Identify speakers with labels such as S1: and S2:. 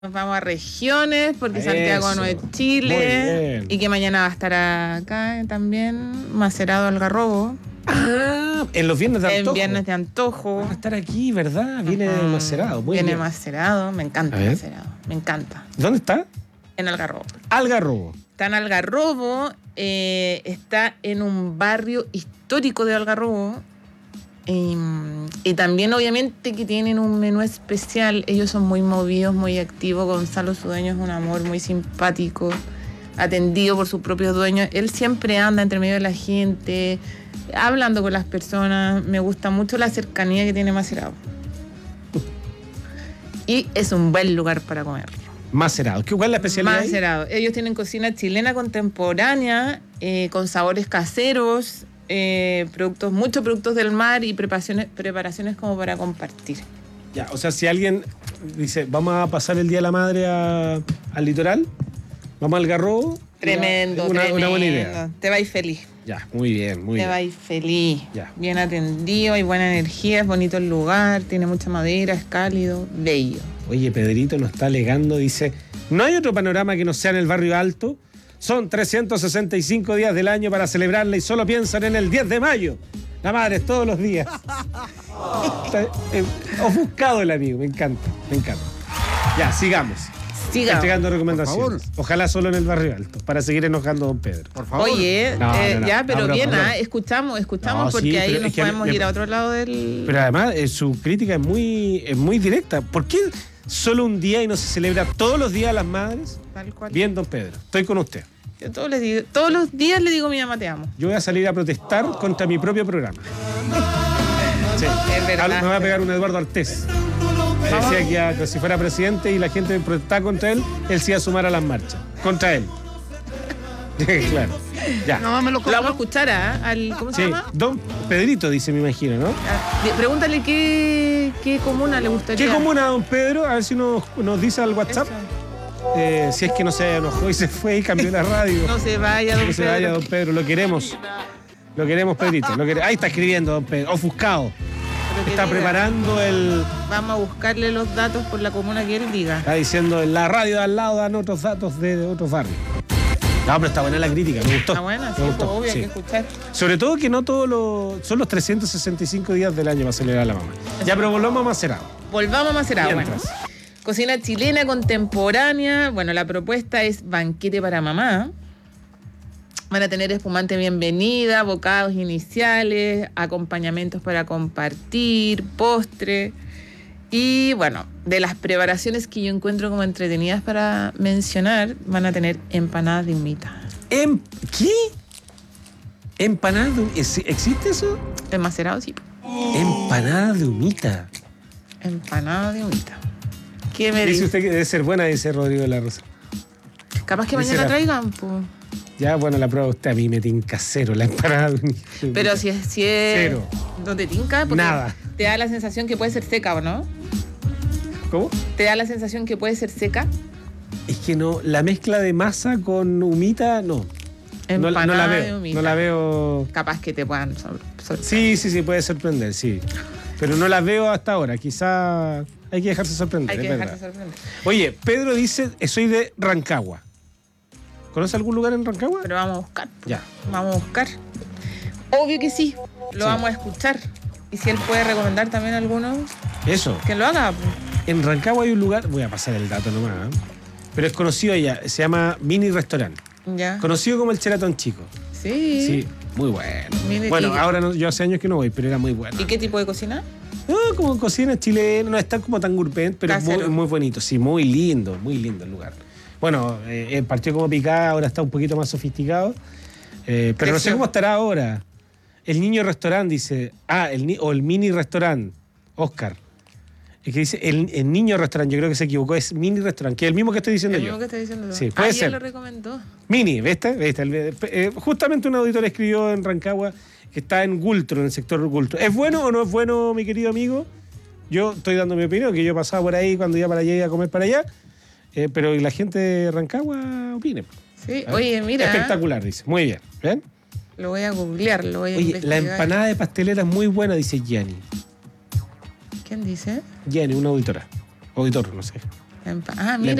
S1: Nos vamos a regiones porque
S2: Eso.
S1: Santiago no es Chile.
S2: Muy bien.
S1: Y que mañana va a estar acá también Macerado Algarrobo.
S2: Ah, en los viernes de antojo.
S1: En Viernes de Antojo.
S2: Va a estar aquí, ¿verdad? Viene Macerado. Muy
S1: Viene
S2: bien.
S1: Macerado. Me encanta
S2: A ver.
S1: Macerado. Me encanta.
S2: ¿Dónde está?
S1: En Algarrobo.
S2: Algarrobo.
S1: Está en Algarrobo. Está en un barrio histórico de Algarrobo. Y también obviamente que tienen un menú especial. Ellos son muy movidos, muy activos. Gonzalo, su dueño, es un amor, muy simpático, atendido por sus propios dueños. Él siempre anda entre medio de la gente, hablando con las personas. Me gusta mucho la cercanía que tiene Macerado. Y es un buen lugar para comer.
S2: Macerado. ¿Cuál es la especialidad ahí?
S1: Macerado. Ellos tienen cocina chilena contemporánea, con sabores caseros, muchos productos del mar y preparaciones como para compartir.
S2: Ya, o sea, si alguien dice, vamos a pasar el Día de la Madre al litoral, vamos al Algarrobo.
S1: Tremendo,
S2: una
S1: tremendo.
S2: buena idea.
S1: Te vais feliz.
S2: Ya, muy bien, muy
S1: Te
S2: bien.
S1: vais feliz.
S2: Ya.
S1: Bien atendido, hay buena energía, es bonito el lugar, tiene mucha madera, es cálido, bello.
S2: Oye, Pedrito nos está alegando, dice, no hay otro panorama que no sea en el barrio alto. Son 365 días del año para celebrarla y solo piensan en el 10 de mayo. La madre es todos los días. Está, ofuscado el amigo, me encanta, me encanta. Ya, sigamos.
S1: Siga.
S2: Entregando
S3: Por
S2: recomendaciones. Ojalá solo en el barrio alto, para seguir enojando a don Pedro.
S3: Por favor.
S1: Oye,
S2: No, no.
S1: ya, pero
S2: No,
S1: bien,
S2: no.
S1: escuchamos
S2: No,
S1: porque
S2: sí,
S1: ahí
S2: pero
S1: nos
S2: es que
S1: podemos
S2: me-
S1: ir a otro lado del...
S2: Pero además su crítica es muy directa. ¿Por qué solo un día y no se celebra todos los días a las madres?
S1: Tal cual.
S2: Bien, don Pedro, estoy con usted.
S1: Yo todos los días le digo a mi mamá te amo.
S2: Yo voy a salir a protestar contra mi propio programa. Sí.
S1: Es verdad.
S2: Me va a pegar un Eduardo Artés. Decía que si fuera presidente y la gente protestaba contra él, él se iba a sumar a las marchas. Contra él. Claro. Ya.
S3: No, me lo
S1: Lo vamos a
S3: compro.
S1: escuchar al... ¿Cómo se
S2: Sí.
S1: llama?
S2: Don Pedrito dice, me imagino, ¿no?
S1: Pregúntale qué comuna le gustaría.
S2: ¿Qué comuna, don Pedro? A ver si nos dice al WhatsApp.
S1: Eso.
S2: Si es que no se enojó y se fue y cambió la radio.
S1: No se vaya, don
S2: No se
S1: Pedro.
S2: vaya, don Pedro, lo queremos. Lo queremos, Pedrito. Ahí está escribiendo, don Pedro. Ofuscado.
S1: Pero que
S2: Está
S1: diga.
S2: preparando el.
S1: Vamos a buscarle los datos por la comuna que él diga.
S2: Está diciendo en la radio de al lado dan otros datos de otros barrios. No, pero está buena la crítica, me gustó.
S1: Está buena, sí,
S2: Me
S1: pues
S2: gustó,
S1: obvio, hay
S2: sí.
S1: que escuchar.
S2: Sobre todo que no todos son los 365 días del año para celebrar a la mamá. Ya, pero volvamos a Macerado.
S1: Volvamos a Macerado. Bueno,
S2: Mientras.
S1: cocina chilena contemporánea. Bueno, la propuesta es banquete para mamá. Van a tener espumante bienvenida, bocados iniciales, acompañamientos para compartir, postre. Y bueno, de las preparaciones que yo encuentro como entretenidas para mencionar, van a tener empanadas de humita.
S2: ¿Qué? ¿Empanadas de ¿existe eso?
S1: ¿El Macerado? Sí.
S2: Empanadas de humita.
S1: Empanada de humita. ¿Qué me
S2: Dice
S1: dice?
S2: usted que debe ser buena, dice Rodrigo de la Rosa.
S1: Capaz que
S2: dice
S1: mañana
S2: la-
S1: traigan, pues.
S2: Ya, bueno, la prueba usted. A mí me tinca cero la empanada de humita.
S1: Pero si es...
S2: Cero.
S1: ¿Dónde tinca? Porque
S2: Nada.
S1: te da la sensación que puede ser seca, ¿o no?
S2: ¿Cómo?
S1: ¿Te da la sensación que puede ser seca?
S2: Es que no, la mezcla de masa con humita, no. No la
S1: Empanada de
S2: veo.
S1: humita.
S2: No la veo.
S1: Capaz que te puedan
S2: Sí, puede sorprender, sí. Pero no la veo hasta ahora. Quizá hay que dejarse sorprender.
S1: Hay que
S2: es
S1: dejarse
S2: verdad.
S1: sorprender.
S2: Oye, Pedro dice, soy de Rancagua. ¿Conoce algún lugar en Rancagua?
S1: Pero vamos a buscar.
S2: Ya.
S1: Vamos a buscar. Obvio que sí. Lo
S2: Sí.
S1: vamos a escuchar. Y si él puede recomendar también a alguno,
S2: Eso.
S1: que lo haga. Pues.
S2: En Rancagua hay un lugar, voy a pasar el dato nomás, ¿eh? Pero es conocido allá, se llama Mini Restaurant.
S1: Ya.
S2: Conocido como el Cheratón Chico.
S1: Sí.
S2: Sí, muy bueno.
S1: Mini-
S2: Bueno,
S1: y-
S2: ahora no, yo hace años que no voy, pero era muy bueno.
S1: ¿Y qué tipo de cocina?
S2: No, como cocina chilena, no está como tan gourmet, pero es
S1: Casero.
S2: muy bonito. Sí, muy lindo el lugar. Bueno, partió como picada, ahora está un poquito más sofisticado. Pero no sé
S1: Creció.
S2: cómo estará ahora. El niño restaurant dice. O el mini restaurant, Oscar. Es que dice el niño restaurant, yo creo que se equivocó, es mini restaurant, que es el mismo que estoy diciendo
S1: El
S2: yo.
S1: mismo que está diciendo tú.
S2: Sí, puede
S1: Y
S2: ser.
S1: él lo recomendó.
S2: Mini, ¿viste? Justamente un auditor escribió en Rancagua que está en Gultro, en el sector Gultro. ¿Es bueno o no es bueno, mi querido amigo? Yo estoy dando mi opinión, que yo pasaba por ahí cuando iba para allá y a comer para allá, pero la gente de Rancagua opine.
S1: Sí, oye, mira.
S2: Espectacular, dice. Muy bien. ¿Ven?
S1: Lo voy a googlear, lo voy a
S2: Oye,
S1: investigar.
S2: la empanada de pastelera es muy buena, dice Gianni.
S1: ¿Quién dice?
S2: Gianni, una auditora. Auditor, no sé.
S1: Ah, mira.